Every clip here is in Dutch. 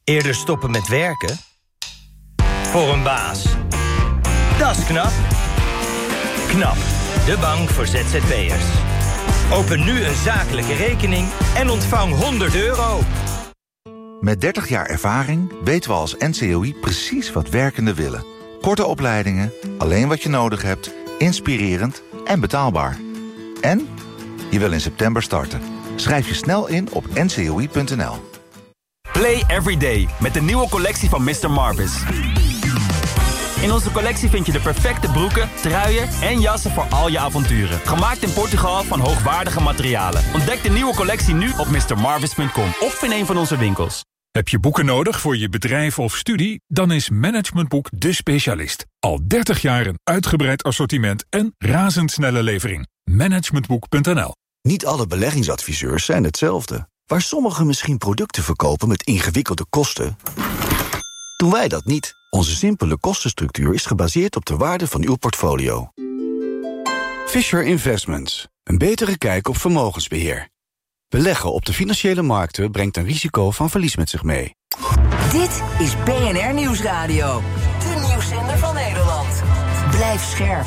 Eerder stoppen met werken? Voor een baas. Dat is knap. KNAP, de bank voor ZZP'ers. Open nu een zakelijke rekening en ontvang €100. Met 30 jaar ervaring weten we als NCOI precies wat werkenden willen. Korte opleidingen, alleen wat je nodig hebt, inspirerend en betaalbaar. En je wil in september starten. Schrijf je snel in op ncoi.nl. Play every day met de nieuwe collectie van Mr. Marvis. In onze collectie vind je de perfecte broeken, truien en jassen voor al je avonturen. Gemaakt in Portugal van hoogwaardige materialen. Ontdek de nieuwe collectie nu op mrmarvis.com of in een van onze winkels. Heb je boeken nodig voor je bedrijf of studie? Dan is Managementboek de specialist. Al 30 jaar een uitgebreid assortiment en razendsnelle levering. Managementboek.nl. Niet alle beleggingsadviseurs zijn hetzelfde. Waar sommigen misschien producten verkopen met ingewikkelde kosten, doen wij dat niet. Onze simpele kostenstructuur is gebaseerd op de waarde van uw portfolio. Fisher Investments. Een betere kijk op vermogensbeheer. Beleggen op de financiële markten brengt een risico van verlies met zich mee. Dit is BNR Nieuwsradio. De nieuwszender van Nederland. Blijf scherp.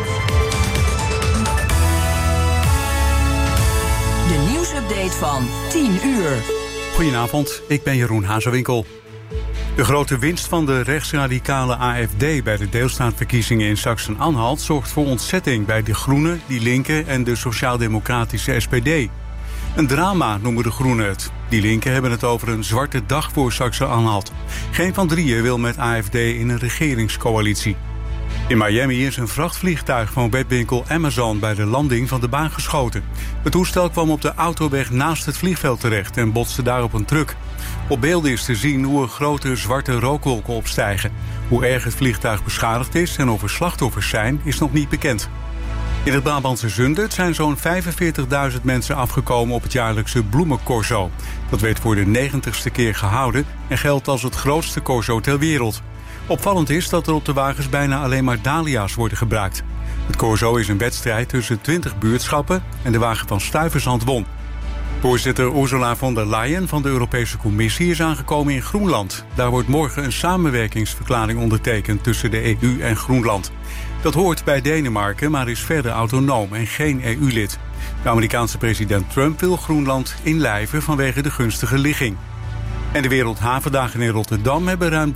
De nieuwsupdate van 10 uur. Goedenavond, ik ben Jeroen Hazewinkel. De grote winst van de rechtsradicale AfD bij de deelstaatverkiezingen in Sachsen-Anhalt zorgt voor ontzetting bij de Groenen, Die Linken en de sociaal-democratische SPD. Een drama noemen de Groenen het. Die Linken hebben het over een zwarte dag voor Sachsen-Anhalt. Geen van drieën wil met AfD in een regeringscoalitie. In Miami is een vrachtvliegtuig van webwinkel Amazon bij de landing van de baan geschoten. Het toestel kwam op de autoweg naast het vliegveld terecht en botste daar op een truck. Op beelden is te zien hoe er grote zwarte rookwolken opstijgen. Hoe erg het vliegtuig beschadigd is en of er slachtoffers zijn, is nog niet bekend. In het Brabantse Zundert zijn zo'n 45.000 mensen afgekomen op het jaarlijkse bloemencorso. Dat werd voor de 90ste keer gehouden en geldt als het grootste corso ter wereld. Opvallend is dat er op de wagens bijna alleen maar dahlia's worden gebruikt. Het corso is een wedstrijd tussen 20 buurtschappen en de wagen van Stuyvesant won. Voorzitter Ursula von der Leyen van de Europese Commissie is aangekomen in Groenland. Daar wordt morgen een samenwerkingsverklaring ondertekend tussen de EU en Groenland. Dat hoort bij Denemarken, maar is verder autonoom en geen EU-lid. De Amerikaanse president Trump wil Groenland inlijven vanwege de gunstige ligging. En de Wereldhavendagen in Rotterdam hebben ruim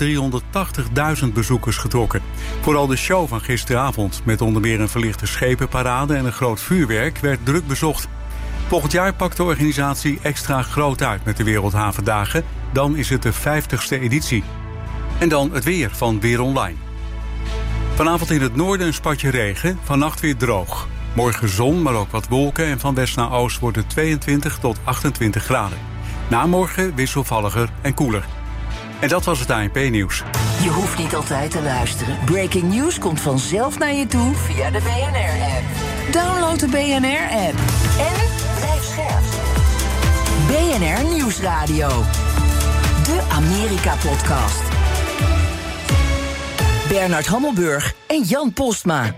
380.000 bezoekers getrokken. Vooral de show van gisteravond, met onder meer een verlichte schepenparade en een groot vuurwerk, werd druk bezocht. Volgend jaar pakt de organisatie extra groot uit met de Wereldhavendagen. Dan is het de 50ste editie. En dan het weer van Weer Online. Vanavond in het noorden een spatje regen, vannacht weer droog. Morgen zon, maar ook wat wolken en van west naar oost wordt het 22 tot 28 graden. Na morgen wisselvalliger en koeler. En dat was het ANP-nieuws. Je hoeft niet altijd te luisteren. Breaking news komt vanzelf naar je toe via de BNR-app. Download de BNR-app. En blijf scherp. BNR Nieuwsradio. De Amerika-podcast. Bernard Hammelburg en Jan Postma.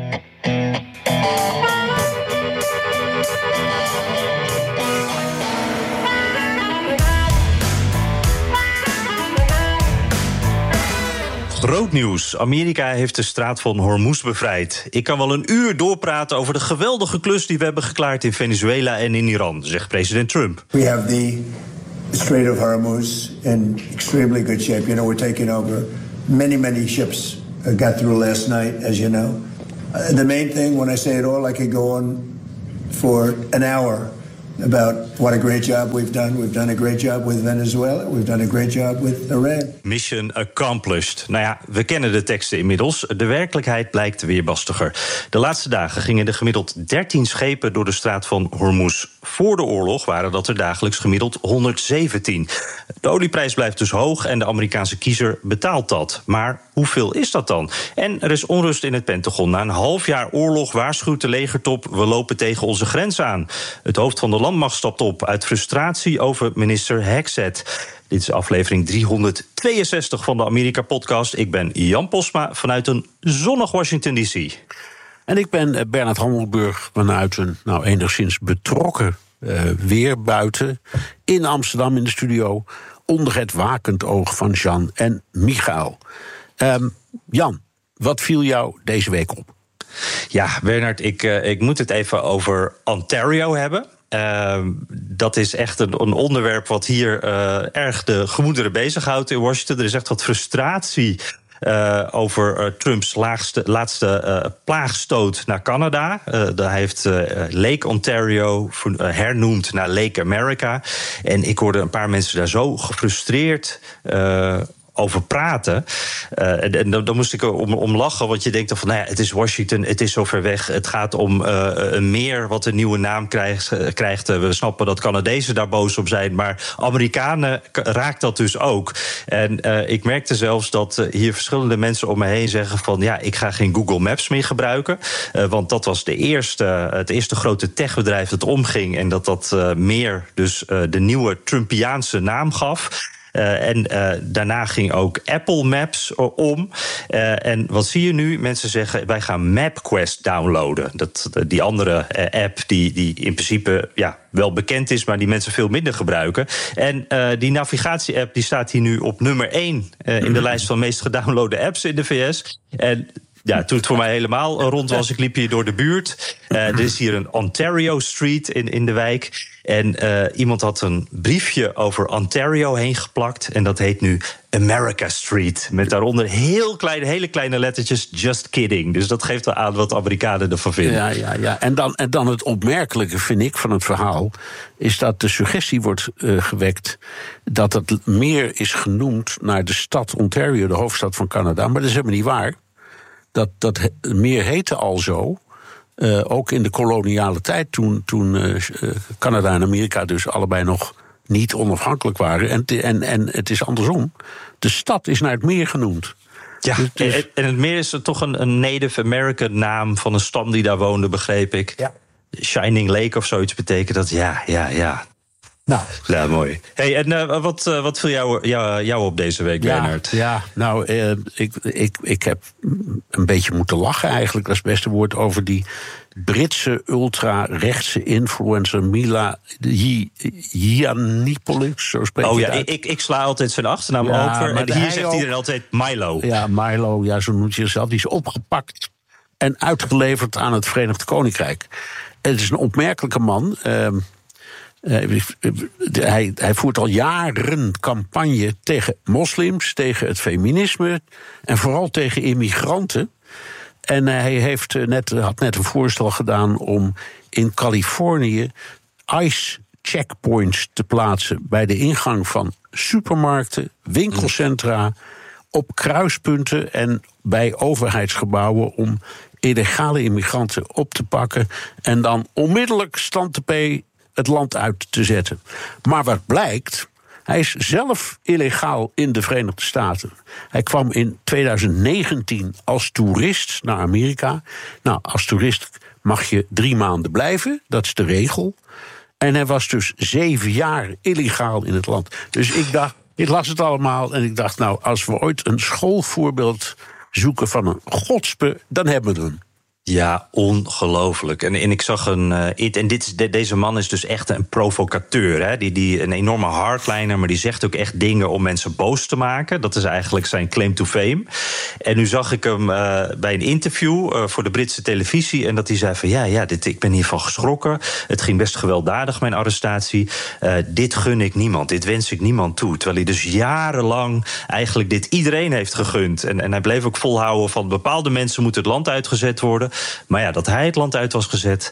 Groot nieuws. Amerika heeft de straat van Hormuz bevrijd. Ik kan wel een uur doorpraten over de geweldige klus die we hebben geklaard in Venezuela en in Iran, zegt president Trump. We have the Strait of Hormuz in extremely good shape. You know, we're taking over. Many ships got through last night, as you know. The main thing, when I say it all, I could go on for an hour about what a great job we've done. We've done a great job with Venezuela. We've done a great job with Iran. Mission accomplished. Nou ja, we kennen de teksten inmiddels. De werkelijkheid blijkt weerbastiger. De laatste dagen gingen er gemiddeld 13 schepen door de straat van Hormuz. Voor de oorlog waren dat er dagelijks gemiddeld 117. De olieprijs blijft dus hoog en de Amerikaanse kiezer betaalt dat. Maar hoeveel is dat dan? En er is onrust in het Pentagon. Na een half jaar oorlog waarschuwt de legertop: we lopen tegen onze grens aan. Het hoofd van de landmacht stapt op uit frustratie over minister Hegseth. Dit is aflevering 362 van de Amerika-podcast. Ik ben Jan Postma vanuit een zonnig Washington D.C. En ik ben Bernard Hammelburg vanuit een enigszins betrokken weer buiten in Amsterdam in de studio, onder het wakend oog van Jan en Michael. Jan, wat viel jou deze week op? Ja, Bernard, ik moet het even over Ontario hebben. Dat is echt een onderwerp wat hier erg de gemoederen bezighoudt in Washington. Er is echt wat frustratie over Trumps laatste plaagstoot naar Canada. Hij heeft Lake Ontario hernoemd naar Lake America. En ik hoorde een paar mensen daar zo gefrustreerd over praten. En dan moest ik om lachen, want je denkt dan van, nou ja, het is Washington, het is zo ver weg. Het gaat om een meer wat een nieuwe naam krijgt. We snappen dat Canadezen daar boos op zijn, maar Amerikanen raakt dat dus ook. En ik merkte zelfs dat hier verschillende mensen om me heen zeggen van, ja, ik ga geen Google Maps meer gebruiken. Want dat was het eerste grote techbedrijf dat omging en dat meer dus de nieuwe Trumpiaanse naam gaf. Daarna ging ook Apple Maps om. En wat zie je nu? Mensen zeggen, wij gaan MapQuest downloaden. Die andere app die in principe wel bekend is, maar die mensen veel minder gebruiken. En die navigatie-app die staat hier nu op nummer 1 in de lijst van meest gedownloade apps in de VS. En ja, toen het voor mij helemaal rond was, ik liep hier door de buurt. Er is hier een Ontario Street in de wijk. En iemand had een briefje over Ontario heen geplakt. En dat heet nu America Street. Met daaronder hele kleine lettertjes, just kidding. Dus dat geeft wel aan wat Amerikanen ervan vinden. Ja. En dan het opmerkelijke, vind ik, van het verhaal, is dat de suggestie wordt gewekt dat het meer is genoemd naar de stad Ontario, de hoofdstad van Canada. Maar dat is helemaal niet waar. Dat meer heette al zo. Ook in de koloniale tijd, toen Canada en Amerika dus allebei nog niet onafhankelijk waren. En het is andersom. De stad is naar het meer genoemd. Ja, en het meer is toch een Native American naam van een stam die daar woonde, begreep ik. Ja. Shining Lake of zoiets betekent dat. Ja. Nou, ja, mooi. Hey, en wat viel jou op deze week, Bernard? Ik heb een beetje moeten lachen eigenlijk, dat is het beste woord, over die Britse ultra-rechtse influencer Mila Yiannopoulos, zo spreek je het uit. Ik sla altijd zijn achternaam over. En hier zegt iedereen altijd Milo. Ja, Milo, zo noemt hij zichzelf. Die is opgepakt en uitgeleverd aan het Verenigd Koninkrijk. Het is een opmerkelijke man. Hij voert al jaren campagne tegen moslims, tegen het feminisme en vooral tegen immigranten. En hij had net een voorstel gedaan om in Californië ICE checkpoints te plaatsen bij de ingang van supermarkten, winkelcentra, op kruispunten en bij overheidsgebouwen om illegale immigranten op te pakken en dan onmiddellijk stand te P het land uit te zetten. Maar wat blijkt, hij is zelf illegaal in de Verenigde Staten. Hij kwam in 2019 als toerist naar Amerika. Nou, als toerist mag je 3 maanden blijven, dat is de regel. En hij was dus 7 jaar illegaal in het land. Dus ik las het allemaal en ik dacht, nou, als we ooit een schoolvoorbeeld zoeken van een godspe, dan hebben we hem. Ja, ongelooflijk. En ik zag deze man is dus echt een provocateur. Hè? Die een enorme hardliner, maar die zegt ook echt dingen om mensen boos te maken. Dat is eigenlijk zijn claim to fame. En nu zag ik hem bij een interview voor de Britse televisie. En dat hij zei van ik ben hiervan geschrokken. Het ging best gewelddadig, mijn arrestatie. Dit gun ik niemand, dit wens ik niemand toe. Terwijl hij dus jarenlang eigenlijk dit iedereen heeft gegund. En hij bleef ook volhouden van bepaalde mensen moeten het land uitgezet worden. Maar ja, dat hij het land uit was gezet.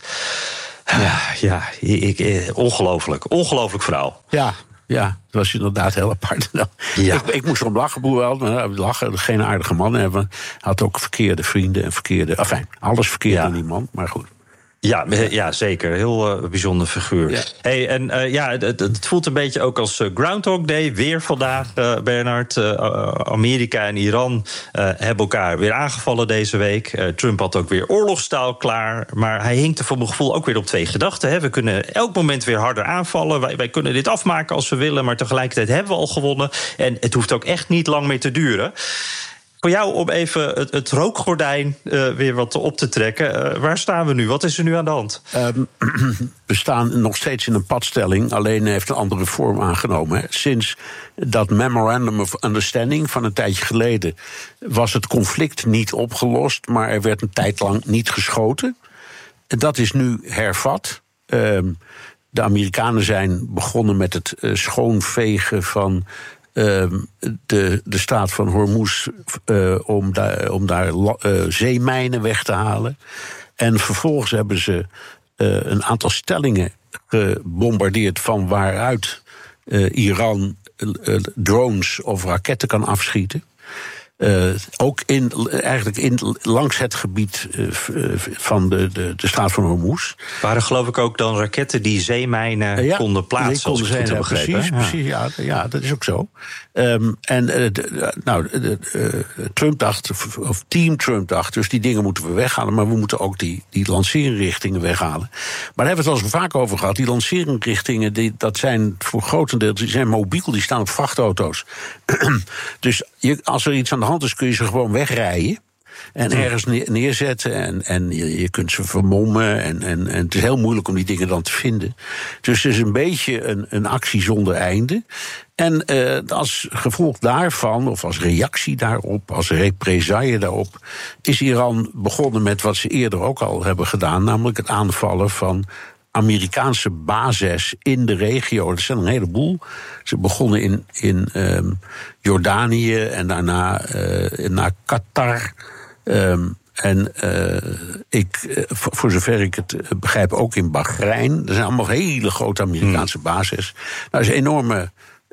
Ongelooflijk verhaal. Ja, dat was inderdaad heel apart. Ik moest erom lachen, lachen, geen aardige man hebben. Hij had ook verkeerde vrienden en alles verkeerd in die man, maar goed. Ja, zeker. Heel bijzonder figuur. Ja. Hey, en het voelt een beetje ook als Groundhog Day. Weer vandaag, Bernard. Amerika en Iran hebben elkaar weer aangevallen deze week. Trump had ook weer oorlogstaal klaar. Maar hij hinkte voor mijn gevoel ook weer op 2 gedachten. Hè. We kunnen elk moment weer harder aanvallen. Wij kunnen dit afmaken als we willen. Maar tegelijkertijd hebben we al gewonnen. En het hoeft ook echt niet lang meer te duren. Voor jou om even het rookgordijn weer wat op te trekken. Waar staan we nu? Wat is er nu aan de hand? We staan nog steeds in een padstelling, alleen heeft een andere vorm aangenomen. Hè. Sinds dat Memorandum of Understanding van een tijdje geleden was het conflict niet opgelost, maar er werd een tijd lang niet geschoten. Dat is nu hervat. De Amerikanen zijn begonnen met het schoonvegen van de straat van Hormuz om daar zeemijnen weg te halen. En vervolgens hebben ze een aantal stellingen gebombardeerd van waaruit Iran drones of raketten kan afschieten. Ook langs het gebied van de straat van Hormuz. Waren geloof ik ook dan raketten die zeemijnen konden plaatsen, als ik het goed heb begrepen. Precies, ja, dat is ook zo. Trump dacht, of team Trump dacht, dus die dingen moeten we weghalen, maar we moeten ook die lanceerrichtingen weghalen. Maar daar hebben we het al zo vaak over gehad. Die lanceerrichtingen, dat zijn voor grotendeels, die zijn mobiel, die staan op vrachtauto's. Dus als er iets aan de hand is, kun je ze gewoon wegrijden en ergens neerzetten en je kunt ze vermommen en het is heel moeilijk om die dingen dan te vinden. Dus het is een beetje een actie zonder einde. En als gevolg daarvan, of als reactie daarop, als represaille daarop, is Iran begonnen met wat ze eerder ook al hebben gedaan, namelijk het aanvallen van Amerikaanse bases in de regio. Dat zijn een heleboel. Ze begonnen in Jordanië en daarna naar Qatar. Voor zover ik het begrijp, ook in Bahrein. Er zijn allemaal hele grote Amerikaanse bases. Daar is enorme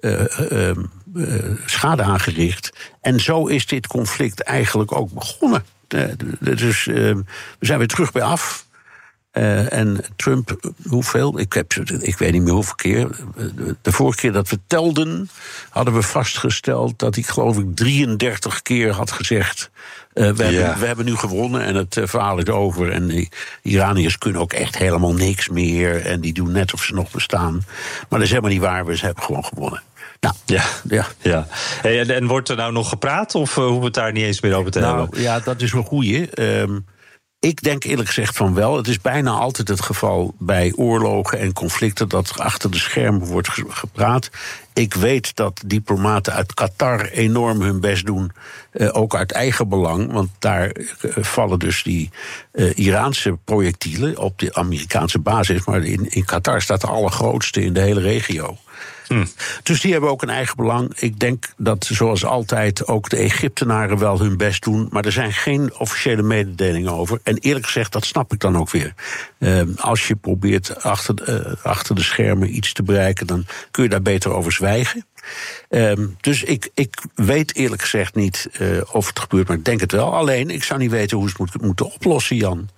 schade aangericht. En zo is dit conflict eigenlijk ook begonnen. Dus we zijn weer terug bij af. En Trump, hoeveel? Ik weet niet meer hoeveel keer. De vorige keer dat we telden, hadden we vastgesteld dat ik geloof ik 33 keer had gezegd, we hebben nu gewonnen en het verhaal is over. En de Iraniërs kunnen ook echt helemaal niks meer. En die doen net of ze nog bestaan. Maar dat is helemaal niet waar, ze hebben gewoon gewonnen. Nou, ja. Hey, en wordt er nou nog gepraat of hoeven we het daar niet eens meer over te hebben? Ja, dat is wel goeie. Ik denk eerlijk gezegd van wel. Het is bijna altijd het geval bij oorlogen en conflicten dat er achter de schermen wordt gepraat. Ik weet dat diplomaten uit Qatar enorm hun best doen, ook uit eigen belang. Want daar vallen dus die Iraanse projectielen op de Amerikaanse basis. Maar in Qatar staat de allergrootste in de hele regio. Dus die hebben ook een eigen belang. Ik denk dat zoals altijd ook de Egyptenaren wel hun best doen, maar er zijn geen officiële mededelingen over. En eerlijk gezegd, dat snap ik dan ook weer. Als je probeert achter de schermen iets te bereiken, dan kun je daar beter over zwijgen. Dus ik weet eerlijk gezegd niet of het gebeurt, maar ik denk het wel. Alleen, ik zou niet weten hoe ze het moeten oplossen, Jan.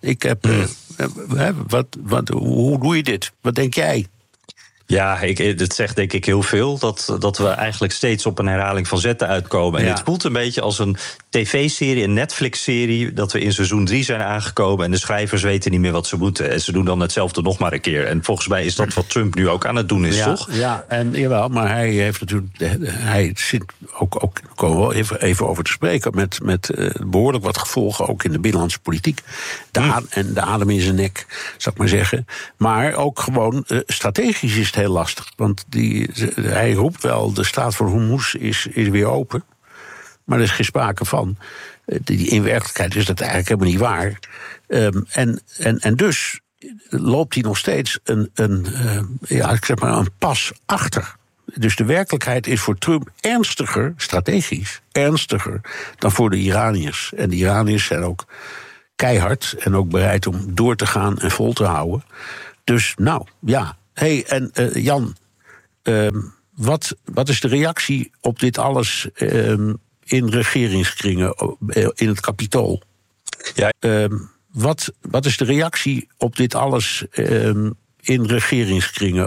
Hoe doe je dit? Wat denk jij? Ja, het zegt denk ik heel veel dat we eigenlijk steeds op een herhaling van zetten uitkomen. En het voelt een beetje als een tv-serie, een Netflix-serie, dat we in seizoen 3 zijn aangekomen en de schrijvers weten niet meer wat ze moeten. En ze doen dan hetzelfde nog maar een keer. En volgens mij is dat wat Trump nu ook aan het doen is, toch? Ja, en jawel, maar hij heeft natuurlijk, hij zit ook komen we wel even over te spreken, met behoorlijk wat gevolgen ook in de binnenlandse politiek. En de adem in zijn nek, zou ik maar zeggen. Maar ook gewoon strategisch is het heel lastig. Want hij roept wel, de straat van Hormuz is weer open. Maar er is geen sprake van. In werkelijkheid is dat eigenlijk helemaal niet waar. En dus loopt hij nog steeds een pas achter. Dus de werkelijkheid is voor Trump strategisch ernstiger dan voor de Iraniërs. En de Iraniërs zijn ook keihard en ook bereid om door te gaan en vol te houden. Dus nou, ja. Hey, en Jan, wat is de reactie op dit alles in regeringskringen, in het Kapitool? Ja. Wat is de reactie op dit alles in regeringskringen,